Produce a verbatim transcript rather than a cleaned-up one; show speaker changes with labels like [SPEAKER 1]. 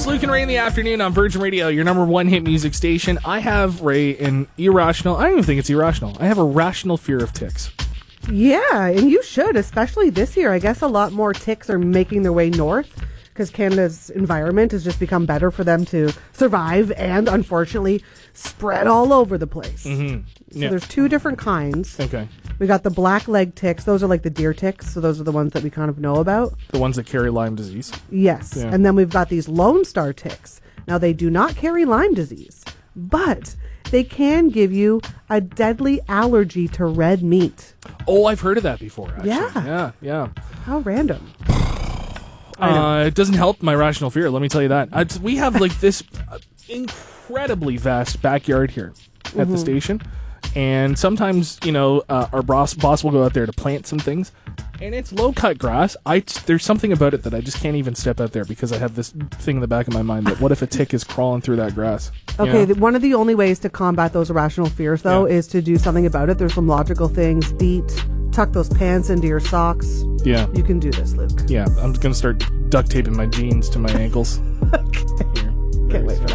[SPEAKER 1] It's Luke and Ray in the afternoon on Virgin Radio, your number one hit music station. I have, Ray, an irrational, I don't even think it's irrational. I have a rational fear of ticks.
[SPEAKER 2] Yeah, and you should, especially this year. I guess a lot more ticks are making their way north because Canada's environment has just become better for them to survive and, unfortunately, spread all over the place.
[SPEAKER 1] Mm-hmm.
[SPEAKER 2] So
[SPEAKER 1] Yeah.
[SPEAKER 2] there's two different kinds.
[SPEAKER 1] Okay.
[SPEAKER 2] We got the black leg ticks. Those are like the deer ticks, so those are the ones that we kind of know about.
[SPEAKER 1] The ones that carry Lyme disease.
[SPEAKER 2] Yes.
[SPEAKER 1] Yeah.
[SPEAKER 2] And then we've got these Lone Star ticks. Now, they do not carry Lyme disease, but they can give you a deadly allergy to red meat.
[SPEAKER 1] Oh, I've heard of that before, actually.
[SPEAKER 2] Yeah.
[SPEAKER 1] Yeah, yeah.
[SPEAKER 2] How random.
[SPEAKER 1] Uh, it doesn't help my rational fear, let me tell you that. I, we have like this uh, incredibly vast backyard here at
[SPEAKER 2] Mm-hmm.
[SPEAKER 1] the station. And sometimes, you know, uh, our boss, boss will go out there to plant some things. And it's low-cut grass. I, there's something about it that I just can't even step out there because I have this thing in the back of my mind that what if a tick is crawling through that grass? You
[SPEAKER 2] Okay,
[SPEAKER 1] know?
[SPEAKER 2] the, one of the only ways to combat those irrational fears, though,
[SPEAKER 1] Yeah.
[SPEAKER 2] is to do something about it. There's some logical things. Eat, tuck those pants into your socks.
[SPEAKER 1] Yeah.
[SPEAKER 2] You can do this, Luke.
[SPEAKER 1] Yeah, I'm going to start duct taping my jeans to my ankles.
[SPEAKER 2] Okay.
[SPEAKER 1] Here.
[SPEAKER 2] Can't wait for that.